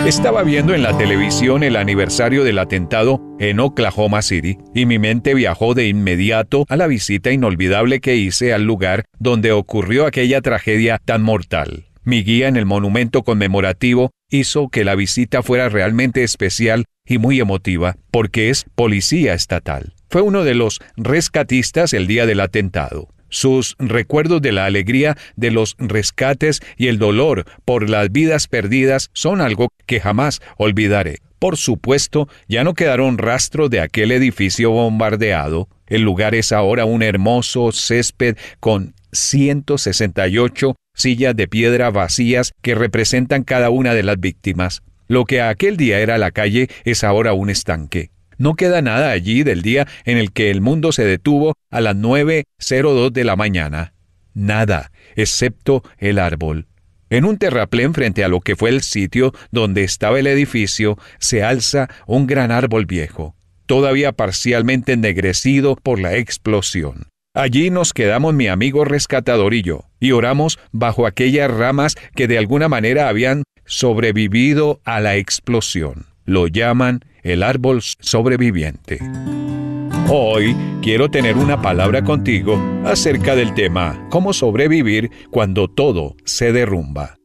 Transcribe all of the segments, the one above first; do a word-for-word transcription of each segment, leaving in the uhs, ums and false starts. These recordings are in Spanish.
Estaba viendo en la televisión el aniversario del atentado en Oklahoma City y mi mente viajó de inmediato a la visita inolvidable que hice al lugar donde ocurrió aquella tragedia tan mortal. Mi guía en el monumento conmemorativo hizo que la visita fuera realmente especial y muy emotiva, porque es policía estatal. Fue uno de los rescatistas el día del atentado. Sus recuerdos de la alegría de los rescates y el dolor por las vidas perdidas son algo que jamás olvidaré. Por supuesto, ya no quedaron rastros de aquel edificio bombardeado. El lugar es ahora un hermoso césped con ciento sesenta y ocho sillas de piedra vacías que representan cada una de las víctimas. Lo que aquel día era la calle es ahora un estanque. No queda nada allí del día en el que el mundo se detuvo a las nueve cero dos de la mañana. Nada, excepto el árbol. En un terraplén frente a lo que fue el sitio donde estaba el edificio, se alza un gran árbol viejo, todavía parcialmente ennegrecido por la explosión. Allí nos quedamos mi amigo rescatador y yo, y oramos bajo aquellas ramas que de alguna manera habían sobrevivido a la explosión. Lo llaman el árbol sobreviviente. Hoy quiero tener una palabra contigo acerca del tema cómo sobrevivir cuando todo se derrumba.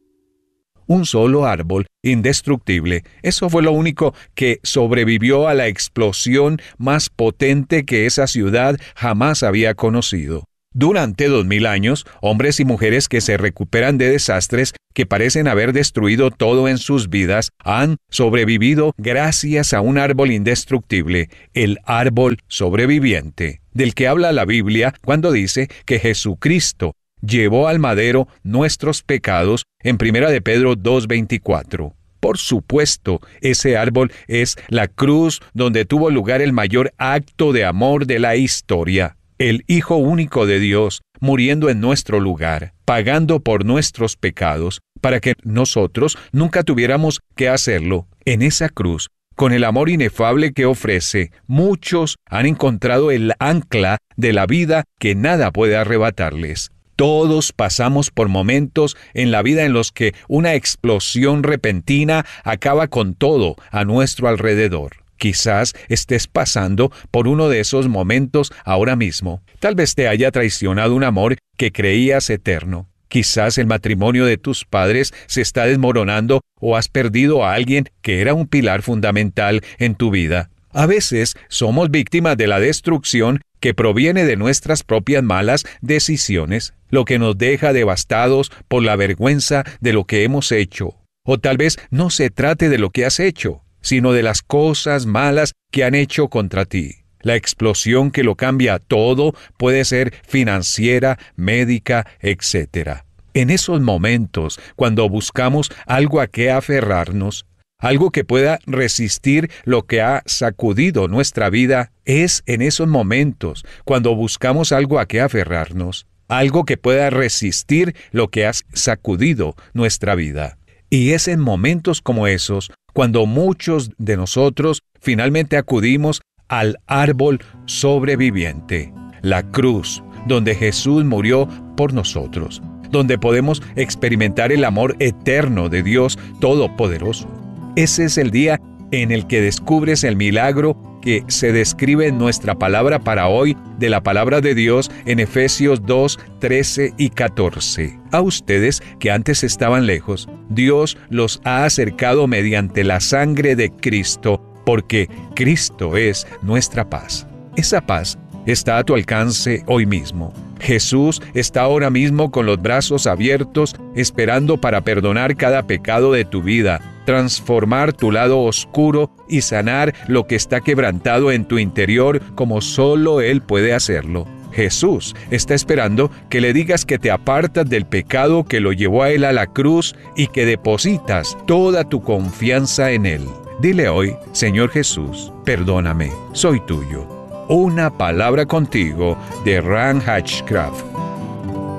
Un solo árbol indestructible, eso fue lo único que sobrevivió a la explosión más potente que esa ciudad jamás había conocido. Durante dos mil años, hombres y mujeres que se recuperan de desastres que parecen haber destruido todo en sus vidas han sobrevivido gracias a un árbol indestructible, el árbol sobreviviente, del que habla la Biblia cuando dice que Jesucristo llevó al madero nuestros pecados en Primera de Pedro dos veinticuatro. Por supuesto, ese árbol es la cruz donde tuvo lugar el mayor acto de amor de la historia. El Hijo único de Dios, muriendo en nuestro lugar, pagando por nuestros pecados, para que nosotros nunca tuviéramos que hacerlo. En esa cruz, con el amor inefable que ofrece, muchos han encontrado el ancla de la vida que nada puede arrebatarles. Todos pasamos por momentos en la vida en los que una explosión repentina acaba con todo a nuestro alrededor. Quizás estés pasando por uno de esos momentos ahora mismo. Tal vez te haya traicionado un amor que creías eterno. Quizás el matrimonio de tus padres se está desmoronando o has perdido a alguien que era un pilar fundamental en tu vida. A veces somos víctimas de la destrucción que proviene de nuestras propias malas decisiones, lo que nos deja devastados por la vergüenza de lo que hemos hecho. O tal vez no se trate de lo que has hecho, sino de las cosas malas que han hecho contra ti. La explosión que lo cambia todo puede ser financiera, médica, etcétera. En esos momentos, cuando buscamos algo a qué aferrarnos, algo que pueda resistir lo que ha sacudido nuestra vida, es en esos momentos cuando buscamos algo a qué aferrarnos, algo que pueda resistir lo que ha sacudido nuestra vida. Y es en momentos como esos cuando muchos de nosotros finalmente acudimos al árbol sobreviviente, la cruz, donde Jesús murió por nosotros, donde podemos experimentar el amor eterno de Dios Todopoderoso. Ese es el día en el que descubres el milagro que se describe en nuestra palabra para hoy de la palabra de Dios en Efesios dos, trece y catorce. A ustedes que antes estaban lejos, Dios los ha acercado mediante la sangre de Cristo, porque Cristo es nuestra paz. Esa paz está a tu alcance hoy mismo. Jesús está ahora mismo con los brazos abiertos, esperando para perdonar cada pecado de tu vida, transformar tu lado oscuro y sanar lo que está quebrantado en tu interior como solo Él puede hacerlo. Jesús está esperando que le digas que te apartas del pecado que lo llevó a Él a la cruz y que depositas toda tu confianza en Él. Dile hoy, Señor Jesús, perdóname, soy tuyo. Una palabra contigo de Ran Hatchcraft.